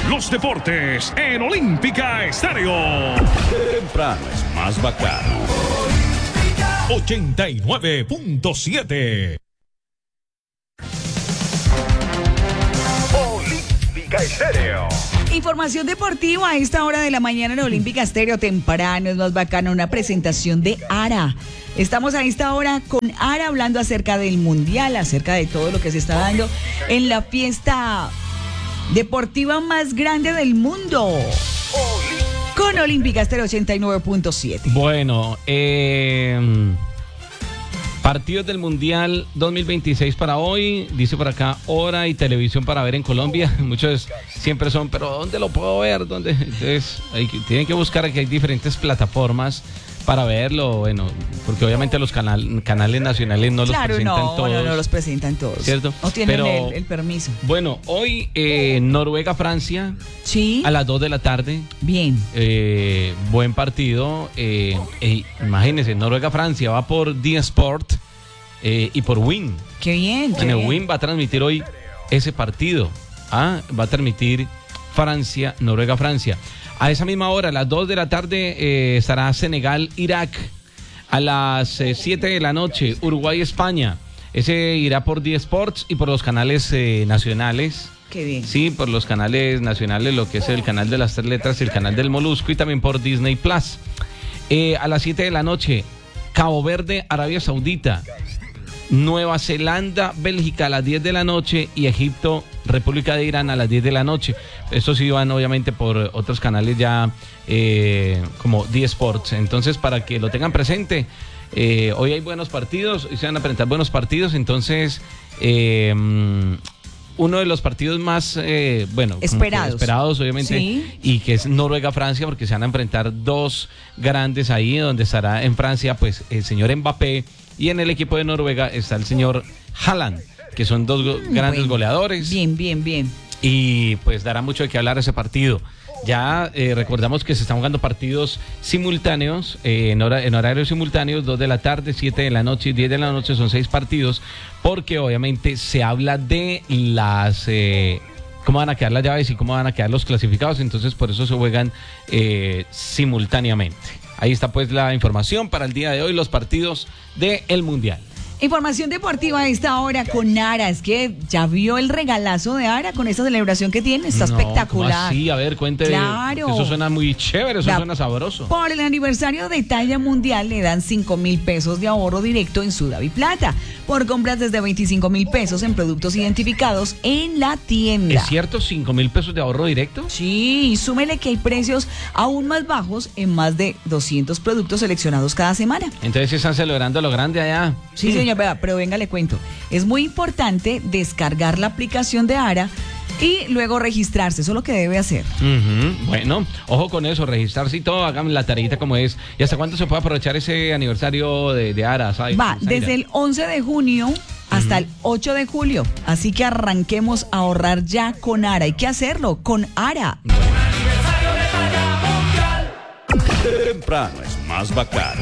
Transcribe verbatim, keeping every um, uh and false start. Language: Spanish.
los deportes en Olímpica Estéreo. Temprano es más bacano. ochenta y nueve punto siete. Olímpica Estéreo. Información deportiva a esta hora de la mañana en Olímpica Estéreo. Temprano es más bacano, una presentación de ARA. Estamos a esta hora con ARA hablando acerca del Mundial, acerca de todo lo que se está dando en la fiesta deportiva más grande del mundo. Con Olímpica Estéreo ochenta y nueve punto siete. Bueno, eh, partidos del Mundial dos mil veintiséis para hoy, dice por acá, hora y televisión para ver en Colombia. Muchos siempre son, pero ¿dónde lo puedo ver? ¿Dónde? Entonces, hay que, tienen que buscar que hay diferentes plataformas para verlo, bueno, porque obviamente los canal, canales nacionales no claro, los presentan no, todos. No, no los presentan todos. ¿Cierto? No tienen pero, el, el permiso. Bueno, hoy eh, Noruega-Francia. Sí. A las dos de la tarde. Bien. Eh, buen partido. Eh, eh, imagínense, Noruega-Francia va por D Sport eh, y por Win. Qué bien. Qué en el bien. Win va a transmitir hoy ese partido. Ah, va a transmitir Francia, Noruega-Francia. A esa misma hora, a las dos de la tarde, eh, estará Senegal-Irak. A las eh, siete de la noche, Uruguay-España. Ese irá por D Sports y por los canales eh, nacionales. Qué bien. Sí, por los canales nacionales, lo que es el canal de las tres letras, el canal del Molusco y también por Disney Plus. Eh, a las siete de la noche, Cabo Verde, Arabia Saudita. Nueva Zelanda, Bélgica a las diez de la noche y Egipto, República de Irán a las diez de la noche. Estos sí van obviamente por otros canales ya eh, como D Sports. Entonces, para que lo tengan presente, eh, hoy hay buenos partidos, hoy se van a presentar buenos partidos. Entonces, eh, uno de los partidos más, eh, bueno, esperados. esperados obviamente, sí. Y que es Noruega-Francia, porque se van a enfrentar dos grandes ahí, donde estará en Francia, pues, el señor Mbappé. Y en el equipo de Noruega está el señor Haaland, que son dos go- grandes bueno, goleadores. Bien, bien, bien. Y pues dará mucho de qué hablar ese partido. Ya eh, recordamos que se están jugando partidos simultáneos, eh, en, hora, en horarios simultáneos, dos de la tarde, siete de la noche y diez de la noche, son seis partidos, porque obviamente se habla de las... Eh, cómo van a quedar las llaves y cómo van a quedar los clasificados, entonces por eso se juegan eh, simultáneamente. Ahí está pues la información para el día de hoy, los partidos del Mundial. Información deportiva a esta hora con ARA. Es que ya vio el regalazo de ARA con esta celebración que tiene. Está no, espectacular. Sí, a ver, cuente. Claro. Eso suena muy chévere, eso La, suena sabroso. Por el aniversario de Talla Mundial le dan cinco mil pesos de ahorro directo en Sudab y Plata. Por compras desde veinticinco mil pesos en productos identificados en la tienda. ¿Es cierto? ¿cinco mil pesos de ahorro directo? Sí, súmele que hay precios aún más bajos en más de doscientos productos seleccionados cada semana. Entonces están celebrando lo grande allá. Sí, señor, pero venga, le cuento. Es muy importante descargar la aplicación de ARA y luego registrarse. Eso es lo que debe hacer. Uh-huh. Bueno, ojo con eso, registrarse y todo, hagan la tareita como es. ¿Y hasta cuándo se puede aprovechar ese aniversario de, de ARA? ¿Sabe? Va, desde el once de junio hasta uh-huh. el ocho de julio. Así que arranquemos a ahorrar ya con ARA. Hay que hacerlo con ARA. Temprano es más bacano.